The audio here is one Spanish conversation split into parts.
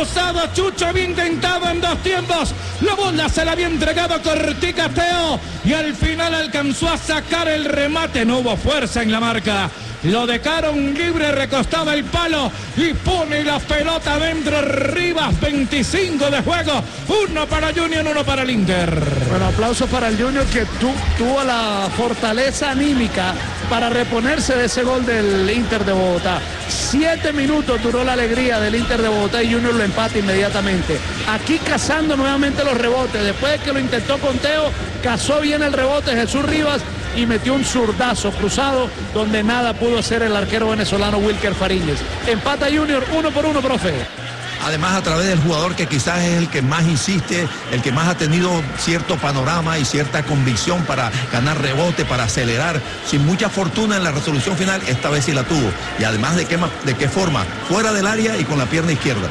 cruzado. Chucho había intentado en 2 tiempos. La bola se la había entregado a Cortica Teo y al final alcanzó a sacar el remate. No hubo fuerza en la marca. Lo dejaron libre, recostaba el palo y pone la pelota dentro. Rivas, 25 de juego. 1 para Junior, 1 para el Inter. Bueno, aplausos para el Junior que tuvo la fortaleza anímica para reponerse de ese gol del Inter de Bogotá. 7 minutos duró la alegría del Inter de Bogotá y Junior lo empata inmediatamente. Aquí cazando nuevamente los rebotes. Después de que lo intentó con Teo, cazó bien el rebote Jesús Rivas y metió un zurdazo cruzado donde nada pudo hacer el arquero venezolano Wilker Fariñez. Empata Junior 1-1, profe. Además, a través del jugador que quizás es el que más insiste, el que más ha tenido cierto panorama y cierta convicción para ganar rebote, para acelerar, sin mucha fortuna en la resolución final, esta vez sí la tuvo. Y además, ¿de qué forma? Fuera del área y con la pierna izquierda.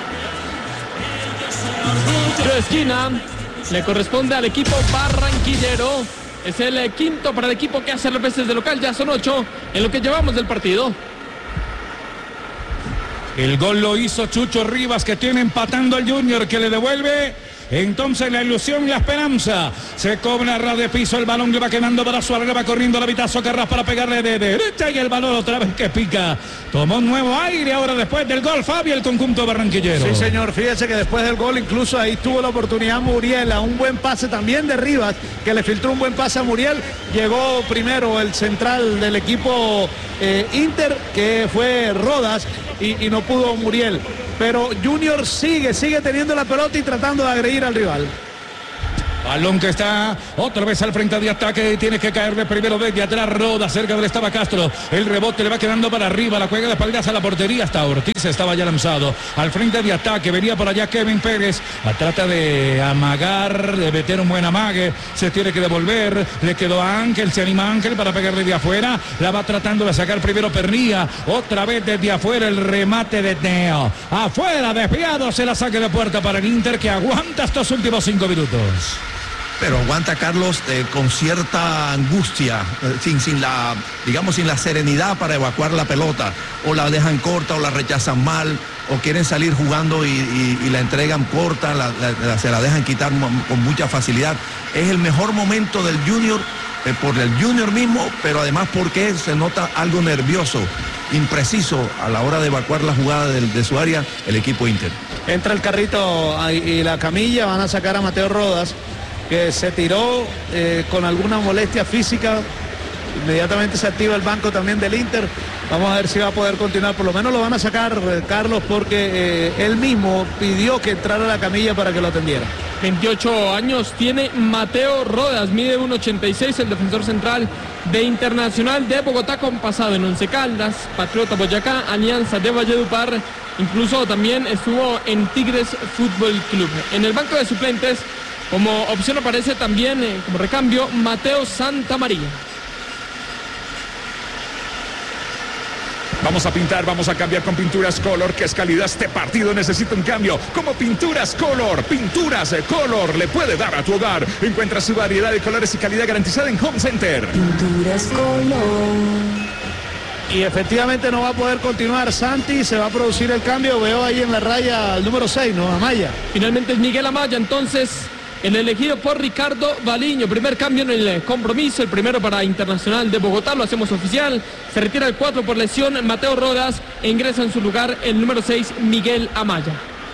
De esquina le corresponde al equipo barranquillero. Es el quinto para el equipo que hace las veces de local. Ya son 8 en lo que llevamos del partido. El gol lo hizo Chucho Rivas, que tiene empatando al Junior, que le devuelve entonces la ilusión, la esperanza. Se cobra ras de piso, el balón le va quedando para Suárez, le va corriendo la Vitazo Carras para pegarle de derecha y el balón otra vez que pica. Tomó un nuevo aire ahora después del gol, Fabio, el conjunto barranquillero. Sí, señor, fíjese que después del gol incluso ahí tuvo la oportunidad Muriel, a un buen pase también de Rivas, que le filtró un buen pase a Muriel. Llegó primero el central del equipo Inter, que fue Rodas, y no pudo Muriel. Pero Junior sigue teniendo la pelota y tratando de agredir al rival. Balón que está otra vez al frente de ataque. Tiene que caerle primero desde atrás Roda. Cerca donde estaba Castro. El rebote le va quedando para arriba. La juega de espaldas a la portería. Hasta Ortiz estaba ya lanzado. Al frente de ataque. Venía por allá Kevin Pérez. Trata de amagar, de meter un buen amague. Se tiene que devolver. Le quedó a Ángel. Se anima Ángel para pegarle de afuera. La va tratando de sacar primero Pernilla. Otra vez desde afuera el remate de Teo. Afuera, desviado. Se la saque de puerta para el Inter, que aguanta estos últimos 5 minutos. Pero aguanta Carlos con cierta angustia, sin la serenidad para evacuar la pelota, o la dejan corta o la rechazan mal, o quieren salir jugando y la entregan corta, se la dejan quitar con mucha facilidad. Es el mejor momento del Junior, por el Junior mismo, pero además porque se nota algo nervioso, impreciso a la hora de evacuar la jugada de su área el equipo Inter. Entra el carrito y la camilla, van a sacar a Mateo Rodas, que se tiró con alguna molestia física. Inmediatamente se activa el banco también del Inter. Vamos a ver si va a poder continuar. Por lo menos lo van a sacar, Carlos, porque él mismo pidió que entrara a la camilla para que lo atendiera. 28 años tiene Mateo Rodas, mide 1.86, el defensor central de Internacional de Bogotá, con pasado en Once Caldas, Patriota Boyacá, Alianza de Valledupar, incluso también estuvo en Tigres Fútbol Club. En el banco de suplentes, como opción aparece también, como recambio, Mateo Santamaría. Vamos a pintar, vamos a cambiar con Pinturas Color, que es calidad. Este partido necesita un cambio. Como Pinturas Color le puede dar a tu hogar. Encuentra su variedad de colores y calidad garantizada en Home Center. Pinturas Color. Y efectivamente no va a poder continuar Santi, se va a producir el cambio. Veo ahí en la raya al número 6, ¿no? Amaya. Finalmente es Miguel Amaya, entonces, el elegido por Ricardo Baliño. Primer cambio en el compromiso, el primero para Internacional de Bogotá, lo hacemos oficial. Se retira el 4 por lesión Mateo Rodas e ingresa en su lugar el número 6, Miguel Amaya.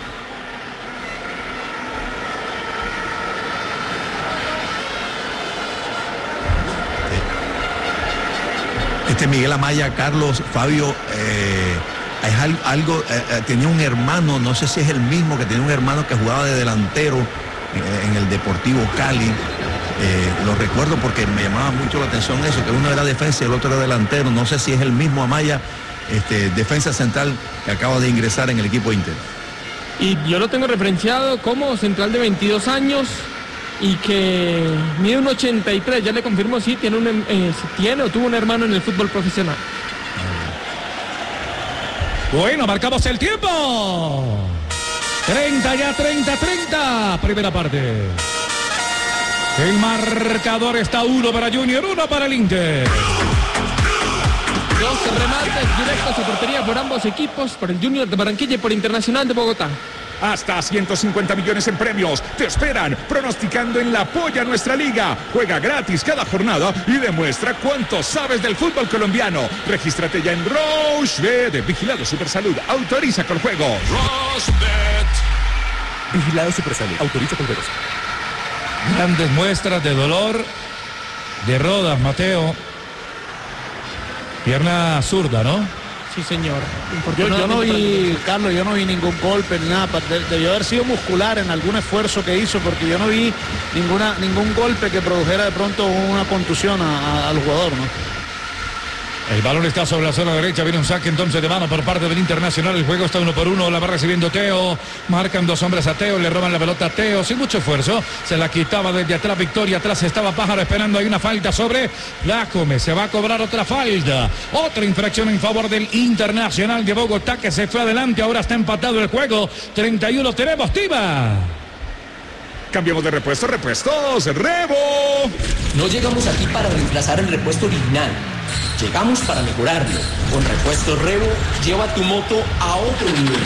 Este Miguel Amaya, Carlos, Fabio, es algo, tenía un hermano, no sé si es el mismo, que tenía un hermano que jugaba de delantero en el Deportivo Cali. Lo recuerdo porque me llamaba mucho la atención eso, que uno era defensa y el otro era delantero. No sé si es el mismo Amaya, defensa central, que acaba de ingresar en el equipo Inter. Y yo lo tengo referenciado como central de 22 años y que mide un 83, ya le confirmo si tiene o tuvo un hermano en el fútbol profesional. Bueno, marcamos el tiempo. 30, primera parte. El marcador está 1 para Junior, 1 para el Inter. 2 remates directos a portería por ambos equipos, por el Junior de Barranquilla y por Internacional de Bogotá. Hasta 150 millones en premios te esperan pronosticando en La Polla Nuestra Liga. Juega gratis cada jornada y demuestra cuánto sabes del fútbol colombiano. Regístrate ya en Rochebet. Vigilado Supersalud. Autoriza con juego. Rochebet. Vigilado Supersalud. Autoriza con juegos. Grandes muestras de dolor de Rodas, Mateo. Pierna zurda, ¿no? Sí, señor. Yo no vi, Carlos, yo no vi ningún golpe ni nada. Debió haber sido muscular en algún esfuerzo que hizo, porque yo no vi ningún golpe que produjera de pronto una contusión al jugador, ¿no? El balón está sobre la zona derecha, viene un saque entonces de mano por parte del Internacional. El juego está 1-1, la va recibiendo Teo. Marcan 2 hombres a Teo, le roban la pelota a Teo sin mucho esfuerzo. Se la quitaba desde atrás Victoria, atrás estaba Pájaro esperando. Hay una falta sobre Lacome, se va a cobrar otra falta. Otra infracción en favor del Internacional de Bogotá, que se fue adelante. Ahora está empatado el juego. 31 tenemos, Tiva. Cambiamos de repuestos, Rebo. No llegamos aquí para reemplazar el repuesto original. Llegamos para mejorarlo. Con Repuestos Rebo, lleva tu moto a otro nivel.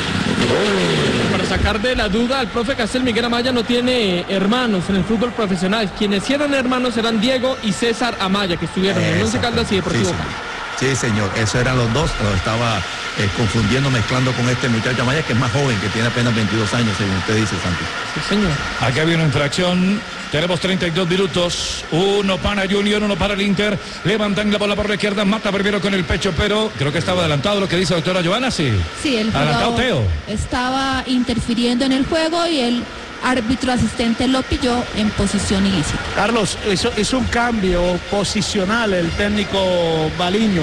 Para sacar de la duda, el profe Castel, Miguel Amaya no tiene hermanos en el fútbol profesional. Quienes sí eran hermanos eran Diego y César Amaya, que estuvieron en Once Caldas y Deportivo Cali. Sí, señor, esos eran los dos. Lo estaba confundiendo, mezclando con este muchacho Amaya, que es más joven, que tiene apenas 22 años, según usted dice, Santi. Sí, señor. Aquí había una infracción. Tenemos 32 minutos. 1 para Junior, 1 para el Inter. Levantan la bola por la izquierda. Mata primero con el pecho, pero creo que estaba adelantado lo que dice la doctora Joana, sí. Sí, el adelantado jugador Teo estaba interfiriendo en el juego y el árbitro asistente lo pilló en posición ilícita. Carlos, hizo un cambio posicional el técnico Baliño.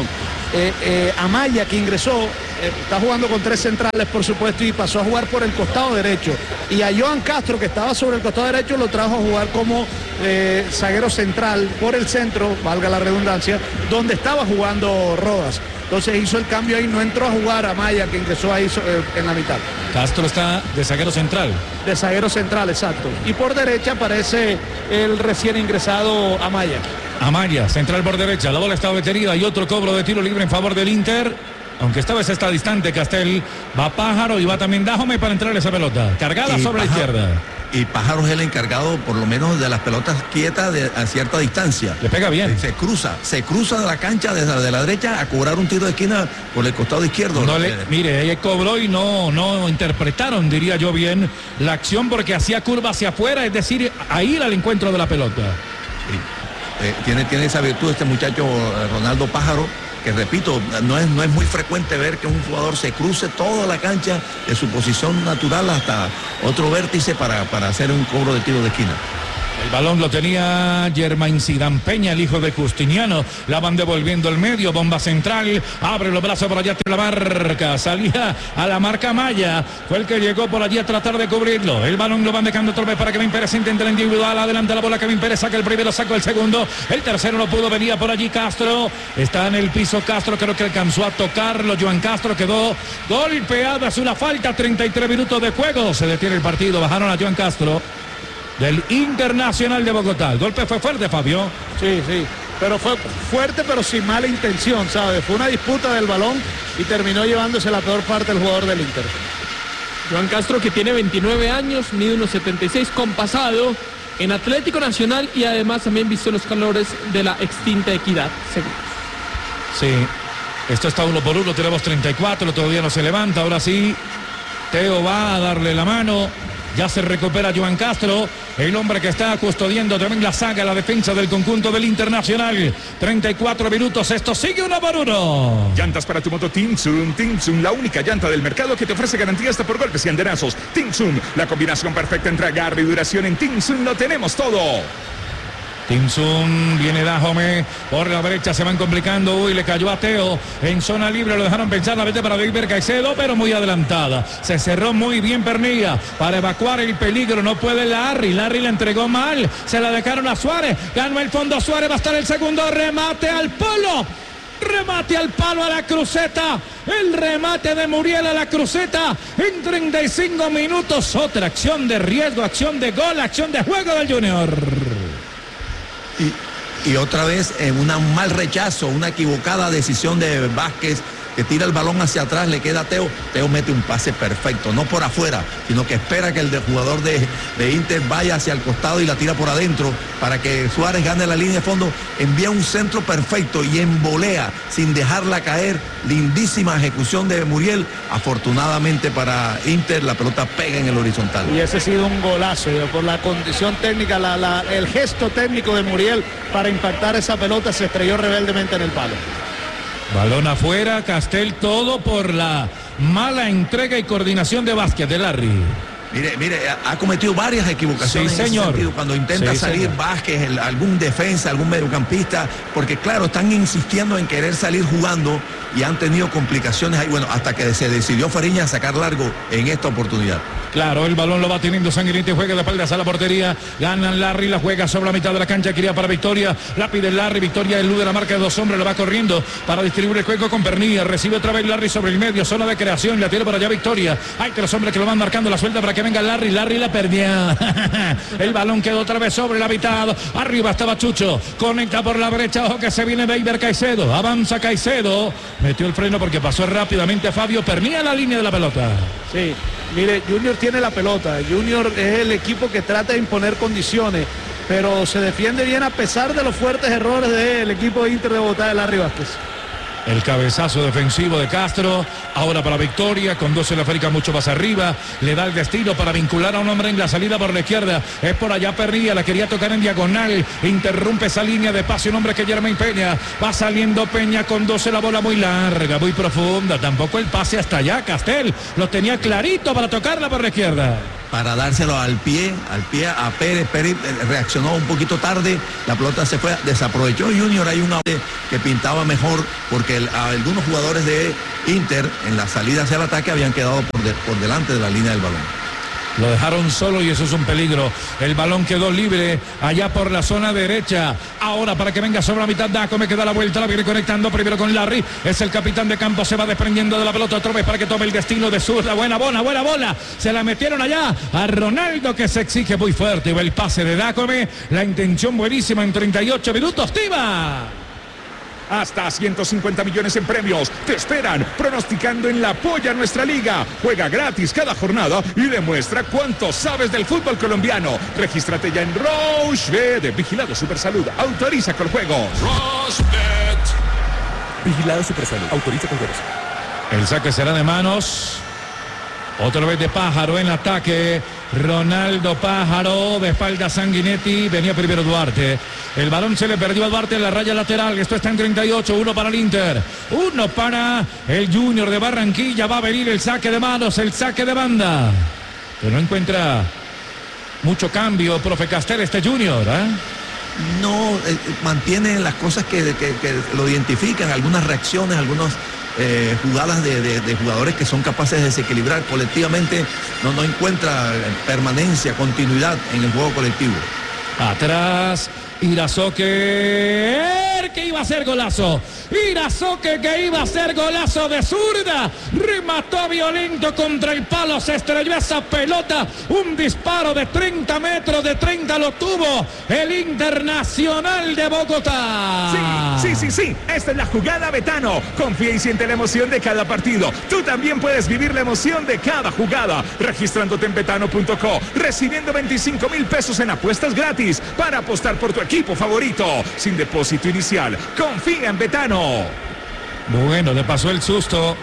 Amaya, que ingresó, está jugando con 3 centrales, por supuesto, y pasó a jugar por el costado derecho. Y a Joan Castro, que estaba sobre el costado derecho, lo trajo a jugar como zaguero central por el centro, valga la redundancia, donde estaba jugando Rodas. Entonces hizo el cambio ahí, no entró a jugar Amaya, que ingresó ahí en la mitad. Castro está de zaguero central. De zaguero central, exacto. Y por derecha aparece el recién ingresado Amaya. Amaya, central por derecha, la bola está detenida y otro cobro de tiro libre en favor del Inter. Aunque esta vez está distante Castel, va Pájaro y va también Dájome para entrarle esa pelota. Cargada sobre la izquierda. Y Pájaro es el encargado, por lo menos, de las pelotas quietas a cierta distancia. Le pega bien. Se cruza de la cancha desde la derecha a cobrar un tiro de esquina por el costado izquierdo. Mire, ella cobró y no interpretaron, diría yo bien, la acción, porque hacía curva hacia afuera, es decir, a ir al encuentro de la pelota. Sí. Tiene esa virtud este muchacho Ronaldo Pájaro, que repito, no es muy frecuente ver que un jugador se cruce toda la cancha de su posición natural hasta otro vértice para hacer un cobro de tiro de esquina. El balón lo tenía Germain Zidane Peña, el hijo de Justiniano. La van devolviendo al medio, bomba central. Abre los brazos por allá, la marca. Salía a la marca Maya. Fue el que llegó por allí a tratar de cubrirlo. El balón lo van dejando otra vez para Kevin Pérez. Intenta la individual. Adelante la bola Kevin Pérez. Saca el primero, saca el segundo. El tercero no pudo, venía por allí Castro. Está en el piso Castro. Creo que alcanzó a tocarlo. Joan Castro quedó golpeado. Hace una falta. 33 minutos de juego. Se detiene el partido. Bajaron a Joan Castro del Internacional de Bogotá. El golpe fue fuerte, Fabio. Sí, pero fue fuerte, pero sin mala intención, ¿sabes? Fue una disputa del balón y terminó llevándose la peor parte del jugador del Inter. Joan Castro, que tiene 29 años, mide unos 76, compasado en Atlético Nacional y además también vistió los colores de la extinta Equidad. Sí, esto está 1-1, tenemos 34, todavía no se levanta, ahora sí. Teo va a darle la mano. Ya se recupera Joan Castro, el hombre que está custodiando también la saga, la defensa del conjunto del Internacional. 34 minutos, esto sigue 1-1. Llantas para tu moto Tinsun, la única llanta del mercado que te ofrece garantía hasta por golpes y andenazos. Tinsun, la combinación perfecta entre agarre y duración. En Tinsun lo tenemos todo. Tinsun, viene Dájome, por la derecha se van complicando, uy, le cayó a Teo, en zona libre lo dejaron pensar la vez para David Caicedo, pero muy adelantada, se cerró muy bien Pernilla, para evacuar el peligro, no puede Larry la entregó mal, se la dejaron a Suárez, ganó el fondo Suárez, va a estar el segundo, remate al palo. Remate al palo a la cruceta. El remate de Muriel a la cruceta en 35 minutos. Otra acción de riesgo, acción de gol, acción de juego del Junior. Y otra vez un mal rechazo, una equivocada decisión de Vázquez que tira el balón hacia atrás, le queda a Teo. Teo mete un pase perfecto, no por afuera, sino que espera que el jugador de Inter vaya hacia el costado y la tira por adentro para que Suárez gane la línea de fondo. Envía un centro perfecto y en volea, sin dejarla caer. Lindísima ejecución de Muriel. Afortunadamente para Inter, la pelota pega en el horizontal. Y ese ha sido un golazo, por la condición técnica, el gesto técnico de Muriel para impactar esa pelota, se estrelló rebeldemente en el palo. Balón afuera, Castel, todo por la mala entrega y coordinación de Vázquez, de Larry. Mire, ha cometido varias equivocaciones, sí, en ese señor. sentido, cuando intenta salir señor. Vázquez, algún defensa, algún mediocampista, porque claro, están insistiendo en querer salir jugando y han tenido complicaciones ahí, bueno, hasta que se decidió Fariña a sacar largo en esta oportunidad. Claro, el balón lo va teniendo Sanguinetti, juega de espaldas a la portería, ganan Larry, la juega sobre la mitad de la cancha, quería para Victoria, la pide Larry, Victoria elude la marca de dos hombres, lo va corriendo para distribuir el juego con Pernilla, recibe otra vez Larry sobre el medio, zona de creación, la tira para allá Victoria, hay tres hombres que lo van marcando, la suelta para que venga Larry la perdió, el balón quedó otra vez sobre la mitad, arriba estaba Chucho, conecta por la derecha, ojo que se viene Beiber Caicedo, avanza Caicedo, metió el freno porque pasó rápidamente a Fabio Pernilla la línea de la pelota. Sí, mire, Junior tiene la pelota, Junior es el equipo que trata de imponer condiciones, pero se defiende bien a pesar de los fuertes errores del equipo de Inter de Bogotá de Larry Vázquez. El cabezazo defensivo de Castro, ahora para Victoria, conduce la Férica mucho más arriba, le da el destino para vincular a un hombre en la salida por la izquierda, es por allá Pernilla, la quería tocar en diagonal, interrumpe esa línea de pase un hombre que Germain Peña, va saliendo Peña, conduce la bola muy larga, muy profunda, tampoco el pase hasta allá, Castel, lo tenía clarito para tocarla por la izquierda. Para dárselo al pie a Pérez. Pérez reaccionó un poquito tarde, la pelota se fue, desaprovechó Junior, hay una que pintaba mejor porque algunos jugadores de Inter en la salida hacia el ataque habían quedado por delante de la línea del balón. Lo dejaron solo y eso es un peligro. El balón quedó libre allá por la zona derecha. Ahora para que venga sobre la mitad, Daco me queda la vuelta, la viene conectando primero con Larry. Es el capitán de campo, se va desprendiendo de la pelota otra vez para que tome el destino de zurda. Buena bola. Se la metieron allá a Ronaldo que se exige muy fuerte. Va el pase de Dacome. La intención buenísima en 38 minutos. ¡Tiva! Hasta 150 millones en premios te esperan pronosticando en la Polla Nuestra Liga. Juega gratis cada jornada y demuestra cuánto sabes del fútbol colombiano. Regístrate ya en Rochebet, Vigilado Supersalud. Autoriza con juegos. Rochebet. Vigilado Supersalud. Autoriza con juegos. El saque será de manos. Otra vez de Pájaro en ataque. Ronaldo Pájaro, de espalda Sanguinetti, venía primero Duarte. El balón se le perdió a Duarte en la raya lateral. Esto está en 38, uno para el Inter, uno para el Junior de Barranquilla. Va a venir el saque de manos, el saque de banda. Que no encuentra mucho cambio, profe Castel, este Junior, ¿eh? No, mantiene las cosas que lo identifican, algunas reacciones, algunas jugadas de jugadores que son capaces de desequilibrar colectivamente. No encuentra permanencia, continuidad en el juego colectivo. Atrás Irazoque, que iba a hacer golazo. Irazoque que iba a hacer golazo de zurda. Remató violento contra el palo. Se estrelló esa pelota. Un disparo de 30 metros. De 30 lo tuvo el Internacional de Bogotá. Sí. Esta es la jugada Betano. Confía y siente la emoción de cada partido. Tú también puedes vivir la emoción de cada jugada. Registrándote en betano.co. Recibiendo 25,000 pesos en apuestas gratis para apostar por tu equipo favorito. Sin depósito inicial. Confía en Betano. Bueno, le pasó el susto.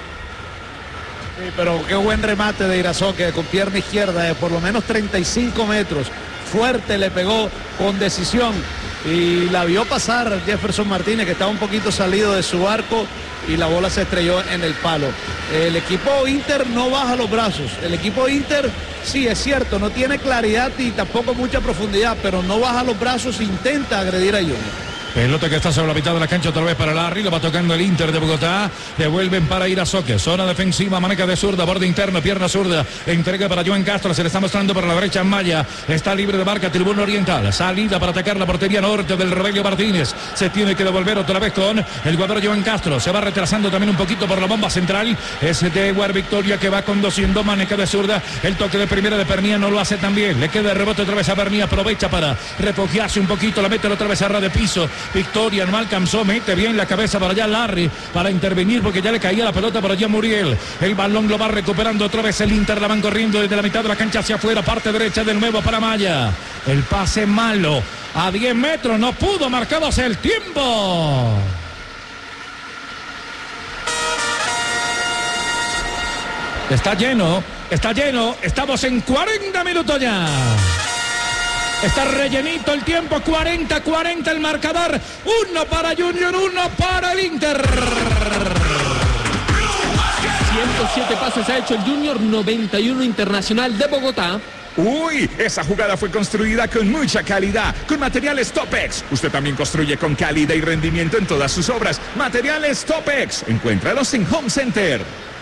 Sí, pero qué buen remate de Irazoque con pierna izquierda de por lo menos 35 metros. Fuerte, le pegó con decisión. Y la vio pasar Jefferson Martínez, que estaba un poquito salido de su arco, y la bola se estrelló en el palo. El equipo Inter no baja los brazos. El equipo Inter, sí, es cierto, no tiene claridad y tampoco mucha profundidad, pero no baja los brazos, intenta agredir a Junior. Pelota que está sobre la mitad de la cancha otra vez para Larry, lo va tocando el Inter de Bogotá, devuelven para Irazoque, zona defensiva, maneja de zurda, borde interno, pierna zurda, entrega para Joan Castro, se le está mostrando por la derecha Maya, está libre de marca, tribuna oriental, salida para atacar la portería norte del Rebelio Martínez, se tiene que devolver otra vez con el jugador Joan Castro, se va retrasando también un poquito por la bomba central, es de Edward Victoria que va conduciendo, maneja de zurda, el toque de primera de Pernilla no lo hace tan bien, le queda el rebote otra vez a Pernilla, aprovecha para refugiarse un poquito, la mete otra vez a ras de piso, Victoria no alcanzó, mete bien la cabeza para allá Larry para intervenir porque ya le caía la pelota para allá Muriel. El balón lo va recuperando otra vez el Inter, la van corriendo desde la mitad de la cancha hacia afuera, parte derecha de nuevo para Maya. El pase malo a 10 metros, no pudo, marcados el tiempo. Está lleno, estamos en 40 minutos ya. Está rellenito el tiempo, 40-40 el marcador. 1 para Junior, 1 para el Inter. 107 pases ha hecho el Junior, 91 Internacional de Bogotá. Uy, esa jugada fue construida con mucha calidad, con materiales Topex. Usted también construye con calidad y rendimiento en todas sus obras. Materiales Topex, encuéntralos en Home Center.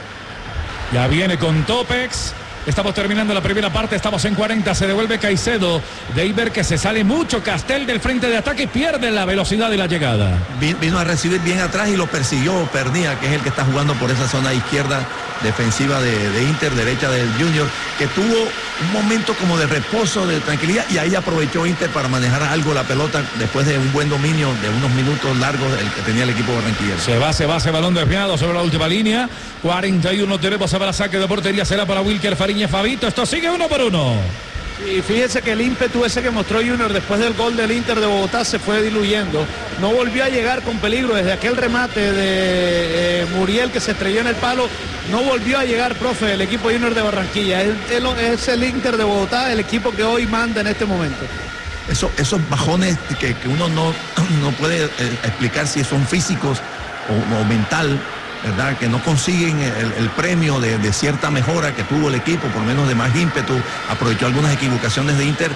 Ya viene con Topex. Estamos terminando la primera parte, estamos en 40, se devuelve Caicedo. Deiber que se sale mucho, Castel del frente de ataque y pierde la velocidad de la llegada. Vino a recibir bien atrás y lo persiguió Pernía, que es el que está jugando por esa zona izquierda defensiva de Inter, derecha del Junior, que tuvo un momento como de reposo, de tranquilidad, y ahí aprovechó Inter para manejar algo la pelota después de un buen dominio de unos minutos largos el que tenía el equipo barranquillero. Se va ese balón desviado sobre la última línea. 41 tenemos a saque de portería, será para Wilker Fariñez Fabito. Esto sigue 1 por 1. Y fíjese que el ímpetu ese que mostró Junior después del gol del Inter de Bogotá se fue diluyendo. No volvió a llegar con peligro desde aquel remate de Muriel que se estrelló en el palo. No volvió a llegar, profe, el equipo Junior de Barranquilla. Es el Inter de Bogotá, el equipo que hoy manda en este momento. Esos bajones que uno no puede explicar si son físicos o mental, ¿verdad? Que no consiguen el premio de cierta mejora que tuvo el equipo, por lo menos de más ímpetu, aprovechó algunas equivocaciones de Inter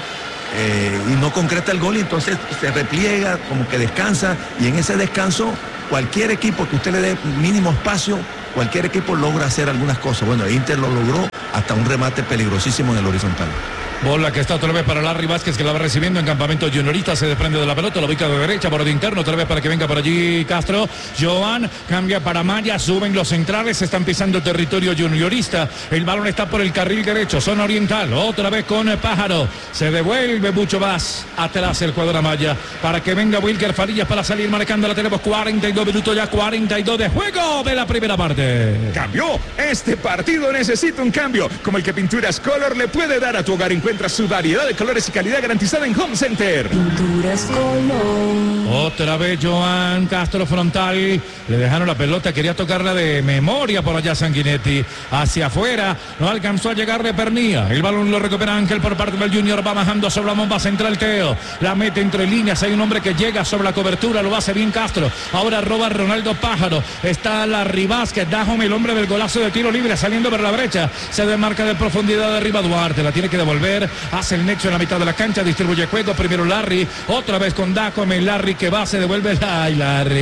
y no concreta el gol, y entonces se repliega, como que descansa, y en ese descanso cualquier equipo que usted le dé mínimo espacio, cualquier equipo logra hacer algunas cosas. Bueno, Inter lo logró hasta un remate peligrosísimo en el horizontal. Bola que está otra vez para Larry Vázquez, que la va recibiendo en campamento juniorista, se desprende de la pelota, lo ubica de derecha, por el interno, otra vez para que venga por allí Castro. Joan cambia para Maya, suben los centrales, están pisando territorio juniorista. El balón está por el carril derecho, zona oriental, otra vez con Pájaro. Se devuelve mucho más atrás el jugador Maya para que venga Wilker Farías para salir marcando. La tenemos 42 minutos ya, 42 de juego de la primera parte. Cambió. Este partido necesita un cambio, como el que Pinturas Color le puede dar a tu hogar. Encuentra su variedad de colores y calidad garantizada en Home Center. Pinturas Color. Otra vez Joan Castro frontal. Le dejaron la pelota, quería tocarla de memoria por allá Sanguinetti. Hacia afuera, no alcanzó a llegar de Pernía. El balón lo recupera Ángel por parte del Junior. Va bajando sobre la bomba central Teo. La mete entre líneas. Hay un hombre que llega sobre la cobertura. Lo hace bien Castro. Ahora roba Ronaldo Pájaro. Está Larry Vázquez. Dajome, el hombre del golazo de tiro libre, saliendo por la brecha. Se desmarca de profundidad de arriba Duarte. La tiene que devolver. Hace el nexo en la mitad de la cancha, distribuye juego, primero Larry, otra vez con Dacome, Larry que va, se devuelve, ay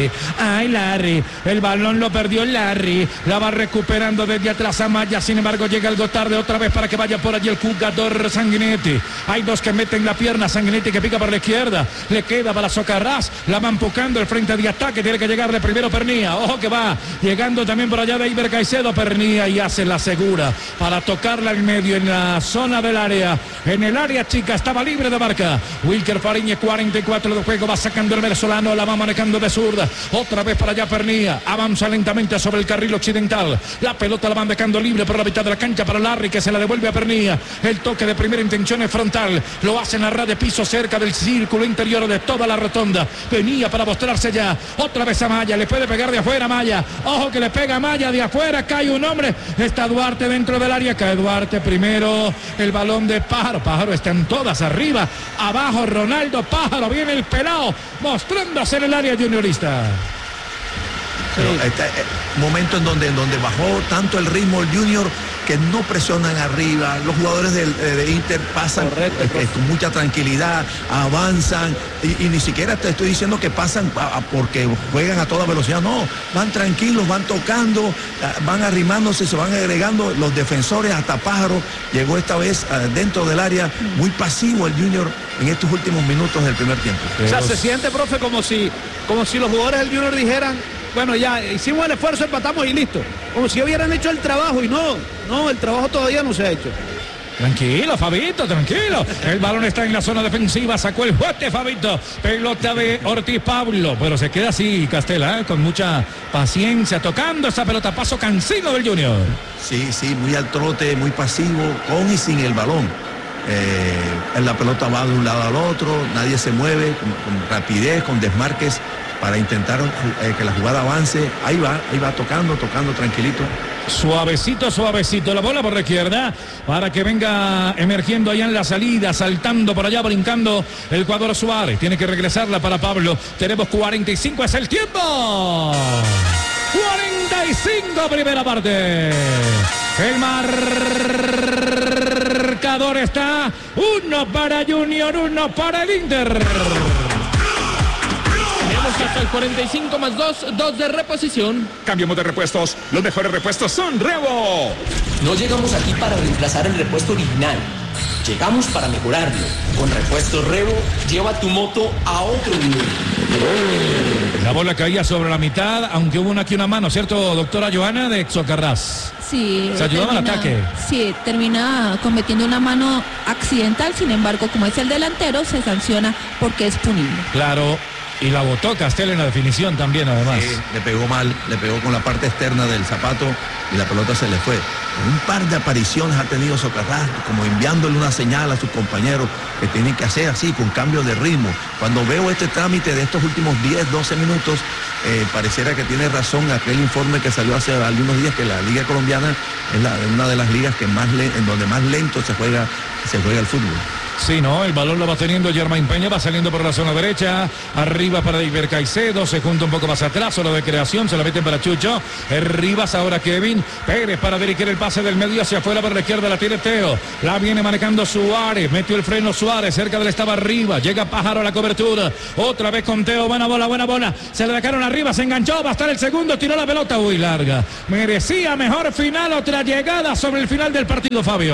Larry, el balón lo perdió Larry, la va recuperando desde atrás a Maya, sin embargo llega algo tarde, otra vez para que vaya por allí el jugador Sanguinetti. Hay dos que meten la pierna, Sanguinetti que pica por la izquierda, le queda para Socarrás, la va empujando el frente de ataque, tiene que llegarle primero Pernía, ojo que va llegando también por allá de Iber Caicedo, Pernía, y hace la segura para tocarla en medio, en la zona del área. En el área chica estaba libre de marca. Wilker Fariñez, 44 de juego, va sacando el venezolano, la va manejando de zurda. Otra vez para allá Pernía, avanza lentamente sobre el carril occidental. La pelota la van dejando libre por la mitad de la cancha para Larry, que se la devuelve a Pernía. El toque de primera intención es frontal. Lo hace en la ras de piso cerca del círculo interior de toda la rotonda. Venía para mostrarse ya. Otra vez a Maya, le puede pegar de afuera Maya. Ojo que le pega a Maya de afuera, cae un hombre. Está Duarte dentro del área, cae Duarte primero. El balón de Pájaro, están todas arriba, abajo Ronaldo Pájaro, viene el pelao mostrándose en el área juniorista. Pero este momento en donde bajó tanto el ritmo el Junior, que no presionan arriba, los jugadores de Inter pasan con mucha tranquilidad, avanzan y ni siquiera te estoy diciendo que pasan porque juegan a toda velocidad, no, van tranquilos, van tocando, van arrimándose, se van agregando los defensores, hasta Pájaro llegó esta vez dentro del área, muy pasivo el Junior en estos últimos minutos del primer tiempo. O sea, se siente, profe, como si los jugadores del Junior dijeran: bueno, ya hicimos el esfuerzo, empatamos y listo. Como si hubieran hecho el trabajo, y no, el trabajo todavía no se ha hecho. Tranquilo, Fabito, tranquilo. El balón está en la zona defensiva, sacó el bote Fabito. Pelota de Ortiz Pablo, pero se queda así Castela, con mucha paciencia, tocando esa pelota, paso cansino del Junior. Sí, muy al trote, muy pasivo, con y sin el balón. La pelota va de un lado al otro, nadie se mueve, con rapidez, con desmarques, para intentar que la jugada avance. Ahí va tocando tranquilito. Suavecito la bola por la izquierda para que venga emergiendo allá en la salida, saltando por allá, brincando el jugador Suárez. Tiene que regresarla para Pablo. Tenemos 45, es el tiempo. 45, primera parte. El marcador está 1 para Junior, 1 para el Inter. Hasta el 45 más 2 de reposición. Cambiamos de repuestos. Los mejores repuestos son Revo. No llegamos aquí para reemplazar el repuesto original. Llegamos para mejorarlo. Con repuestos Revo, lleva tu moto a otro nivel. La bola caía sobre la mitad, aunque hubo aquí una mano, ¿cierto, doctora Joana, de Exocarrás? Sí. Se ayudaba al ataque. Sí, termina cometiendo una mano accidental, sin embargo, como es el delantero, se sanciona porque es punible. Claro. Y la botó Castel en la definición también, además. Sí, le pegó mal, le pegó con la parte externa del zapato y la pelota se le fue. Un par de apariciones ha tenido Socarrás, como enviándole una señal a sus compañeros que tienen que hacer así, con cambio de ritmo. Cuando veo este trámite de estos últimos 10, 12 minutos, pareciera que tiene razón aquel informe que salió hace algunos días, que la Liga Colombiana es una de las ligas que en donde más lento se juega el fútbol. Sí, no, el balón lo va teniendo Germain Peña, va saliendo por la zona derecha, arriba para Iber Caicedo, se junta un poco más atrás, solo de creación, se la meten para Chucho, Rivas ahora Kevin, Pérez para dirigir el pase del medio hacia afuera por la izquierda, la tiene Teo, la viene manejando Suárez, metió el freno Suárez, cerca del estaba arriba, llega Pájaro a la cobertura, otra vez con Teo, buena bola, se le dejaron arriba, se enganchó, va a estar el segundo, tiró la pelota, uy, larga, merecía mejor final, otra llegada sobre el final del partido, Fabio.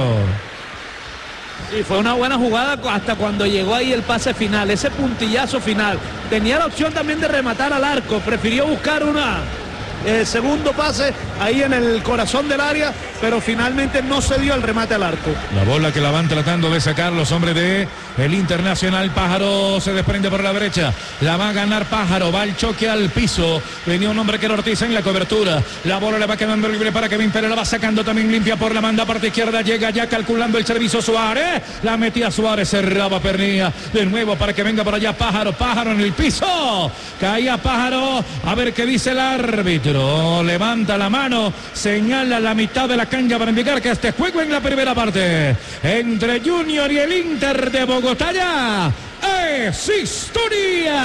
Sí, fue una buena jugada hasta cuando llegó ahí el pase final, ese puntillazo final. Tenía la opción también de rematar al arco, prefirió buscar segundo pase ahí en el corazón del área, pero finalmente no se dio el remate al arco. La bola que la van tratando de sacar los hombres de el Internacional. Pájaro se desprende por la derecha, la va a ganar Pájaro, va el choque al piso, venía un hombre que era Ortiz en la cobertura, la bola le va quedando libre para Kevin Pérez, la va sacando también limpia por la banda parte izquierda, llega ya calculando el servicio Suárez, la metía Suárez, cerraba Pernilla, de nuevo para que venga por allá Pájaro en el piso, caía Pájaro, a ver qué dice el árbitro. Levanta la mano, señala la mitad de la cancha para indicar que este juego en la primera parte entre Junior y el Inter de Bogotá ya es historia.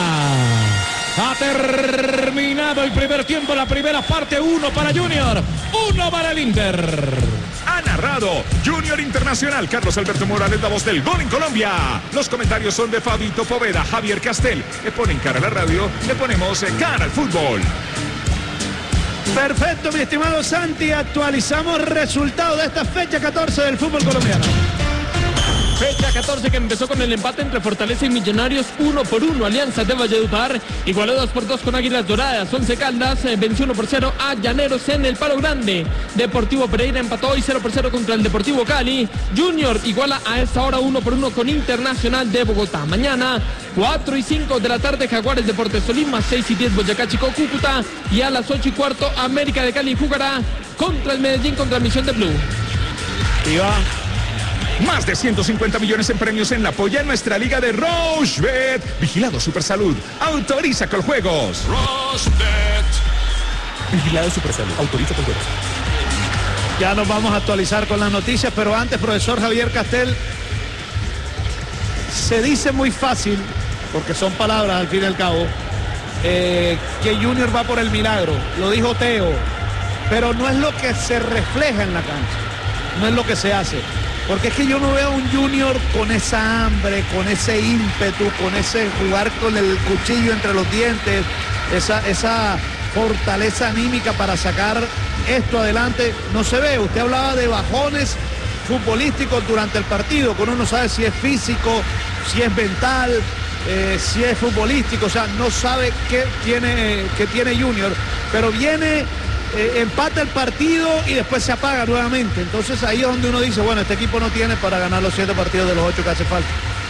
Ha terminado el primer tiempo, la primera parte, 1 para Junior, 1 para el Inter. Ha narrado Junior Internacional, Carlos Alberto Morales, la voz del gol en Colombia. Los comentarios son de Fabito Poveda, Javier Castel. Le ponen cara a la radio, le ponemos cara al fútbol. Perfecto, mi estimado Santi, actualizamos resultados de esta fecha 14 del fútbol colombiano. Fecha 14 que empezó con el empate entre Fortaleza y Millonarios, 1-1, Alianza de Valledupar, igualó 2-2 con Águilas Doradas, Once Caldas venció 1-0 a Llaneros en el Palo Grande, Deportivo Pereira empató hoy 0-0 contra el Deportivo Cali, Junior iguala a esta hora 1-1 con Internacional de Bogotá. Mañana 4 y 5 de la tarde Jaguares Deportes Tolima, 6 y 10 Boyacá Chico Cúcuta, y a las 8 y cuarto América de Cali jugará contra el Medellín con transmisión de Blue. Más de 150 millones en premios en la polla en nuestra liga de Rochebet. Vigilado Supersalud. Autoriza con juegos. Rochebet. Vigilado Supersalud. Autoriza con juegos. Ya nos vamos a actualizar con las noticias, pero antes, profesor Javier Castel, se dice muy fácil, porque son palabras al fin y al cabo, que Junior va por el milagro. Lo dijo Teo, pero no es lo que se refleja en la cancha, no es lo que se hace. Porque es que yo no veo a un Junior con esa hambre, con ese ímpetu, con ese jugar con el cuchillo entre los dientes, esa fortaleza anímica para sacar esto adelante. No se ve. Usted hablaba de bajones futbolísticos durante el partido, que uno no sabe si es físico, si es mental, si es futbolístico, o sea, no sabe qué tiene Junior, pero viene empata el partido y después se apaga nuevamente. Entonces ahí es donde uno dice, bueno, este equipo no tiene para ganar los 7 partidos de los 8 que hace falta.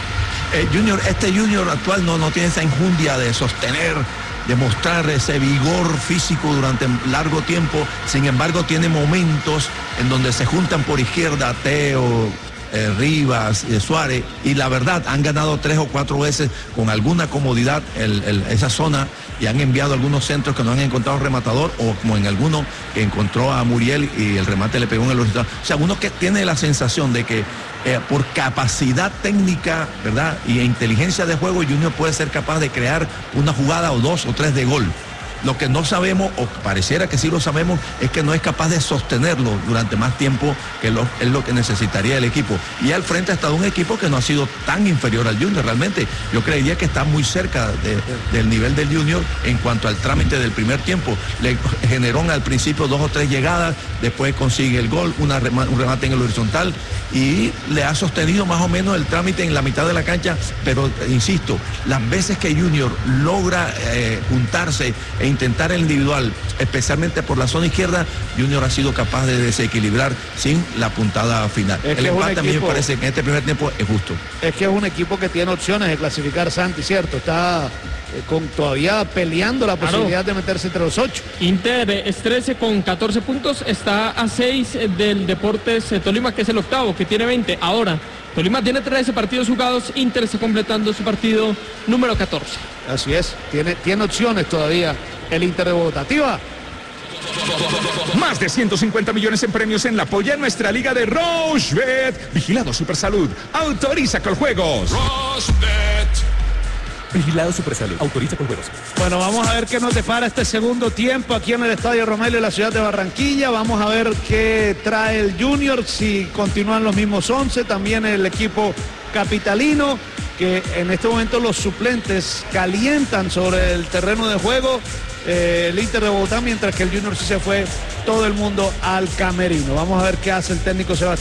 Este Junior actual no tiene esa enjundia de sostener, de mostrar ese vigor físico durante largo tiempo. Sin embargo, tiene momentos en donde se juntan por izquierda Teo, Rivas, Suárez, y la verdad han ganado 3 o 4 veces con alguna comodidad esa zona, y han enviado algunos centros que no han encontrado rematador, o como en alguno que encontró a Muriel y el remate le pegó en el horizontal. O sea, uno que tiene la sensación de que por capacidad técnica, ¿verdad?, y inteligencia de juego, Junior puede ser capaz de crear una jugada o 2 o 3 de gol. Lo que no sabemos, o pareciera que sí lo sabemos, es que no es capaz de sostenerlo durante más tiempo, que es lo que necesitaría el equipo. Y al frente ha estado un equipo que no ha sido tan inferior al Junior. Realmente yo creería que está muy cerca del nivel del Junior en cuanto al trámite del primer tiempo. Le generó al principio 2 o 3 llegadas, después consigue el gol, un remate en el horizontal, y le ha sostenido más o menos el trámite en la mitad de la cancha. Pero insisto, las veces que Junior logra juntarse e intentar el individual, especialmente por la zona izquierda, Junior ha sido capaz de desequilibrar sin la puntada final. El empate a mí me parece que en este primer tiempo es justo. Es que es un equipo que tiene opciones de clasificar, Santi, ¿cierto? Está todavía peleando la posibilidad de meterse entre los 8. Inter es 13 con 14 puntos, está a 6 del Deportes Tolima, que es el octavo, que tiene 20. Ahora, Tolima tiene 13 partidos jugados, Inter está completando su partido número 14. Así es, tiene opciones todavía el Inter de Bogotá. Tiva. Más de 150 millones en premios en la polla en nuestra liga de Rochebet. Vigilado Supersalud. Autoriza con juegos. Rochebet. Vigilado Supersalud. Autoriza con juegos. Bueno, vamos a ver qué nos depara este segundo tiempo aquí en el Estadio Romelio de la ciudad de Barranquilla. Vamos a ver qué trae el Junior, si continúan los mismos 11, también el equipo capitalino, que en este momento los suplentes calientan sobre el terreno de juego, el Inter de Bogotá, mientras que el Junior sí se fue todo el mundo al camerino. Vamos a ver qué hace el técnico Sebastián.